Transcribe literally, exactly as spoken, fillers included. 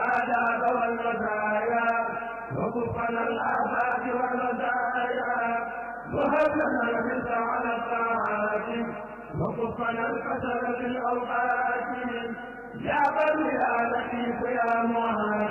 الآداب والمزايا وكفنا الآفات والمزايا وهب لنا الحرص على الطاعات وكفنا الكسل في الأوقات يا بر يا لطيف يا معاذ